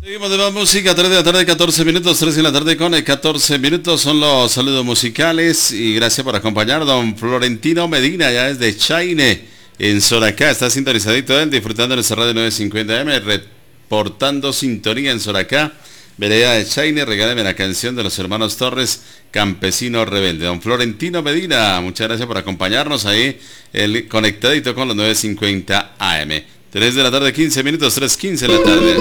Seguimos de más música, 3 de la tarde, 14 minutos, 3 de la tarde con 14 minutos son los saludos musicales y gracias por acompañar. Don Florentino Medina, ya desde Chaine, en Soracá, está sintonizadito él, disfrutando de nuestra radio 950M, reportando sintonía en Soracá, vereda de Chaine. Regáleme la canción de los hermanos Torres, Campesino Rebelde. Don Florentino Medina, muchas gracias por acompañarnos ahí, conectadito con los 950 AM. 3 de la tarde, 15 minutos, 3:15 de la tarde.